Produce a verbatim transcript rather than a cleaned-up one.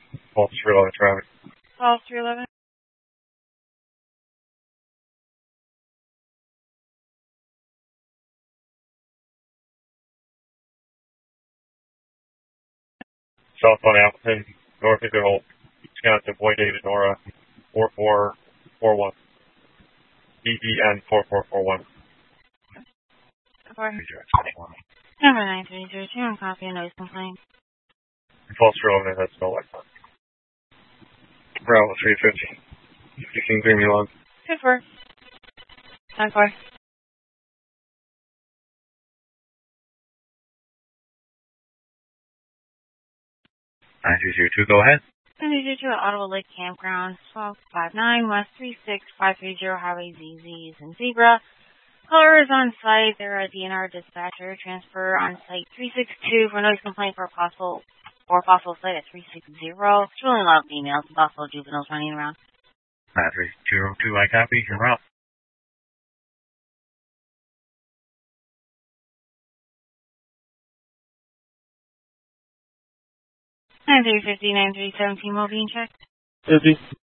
False three eleven traffic. False three eleven. Southbound Appleton, North Interval, Wisconsin, point eight to Nora, four four four one. E E N four four four one. Number nine three zero two, I'm copying noise complaint. False three eleven, that's no light. Bravo three fifty. sixteen three Milan. two four. nine four. nine two zero two, go ahead. nine two zero two at Ottawa Lake Campground, twelve five nine West three six five three zero Highway Z Z and Zebra. Caller is on site. They're a D N R dispatcher. Transfer on site three six two for noise complaint for a possible or possible site at three six zero. It's really a lot of emails and possible juveniles running around. nine three zero two, I copy. You're out. nine three five zero nine three seventeen will be in check. fifty.